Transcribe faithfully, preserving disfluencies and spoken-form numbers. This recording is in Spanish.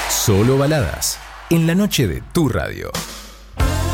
Solo baladas, en la noche de tu radio.